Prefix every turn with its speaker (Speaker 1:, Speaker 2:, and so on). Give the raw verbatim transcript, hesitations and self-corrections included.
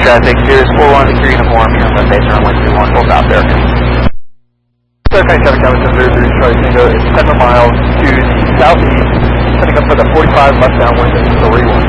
Speaker 1: traffic, here's four one Victory Uniform, you're on base runway two one, full stop there.
Speaker 2: Star ninety-seven, Captain zero three, Charlie Tango, it's seven miles to the southeast, setting up for the forty-five left downwind at three one.